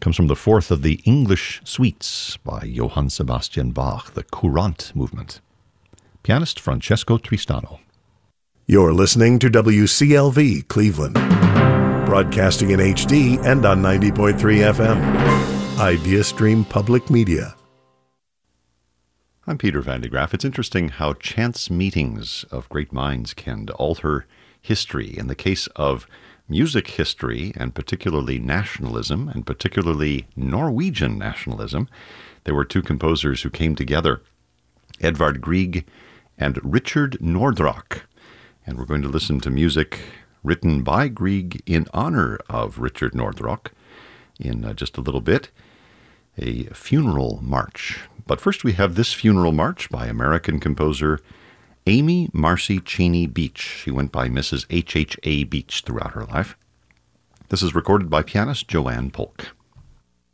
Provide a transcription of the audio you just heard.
comes from the fourth of the English Suites by Johann Sebastian Bach, the Courant movement. Pianist Francesco Tristano. You're listening to WCLV Cleveland, broadcasting in HD and on 90.3 FM. Idea Stream Public Media. I'm Peter Van de Graaff. It's interesting how chance meetings of great minds can alter history. In the case of music history, and particularly nationalism, and particularly Norwegian nationalism, there were two composers who came together, Edvard Grieg and Richard Nordraak. And we're going to listen to music written by Grieg in honor of Richard Nordraak in just a little bit, a funeral march. But first we have this funeral march by American composer Amy Marcy Cheney Beach. She went by Mrs. H.H.A. Beach throughout her life. This is recorded by pianist Joanne Polk.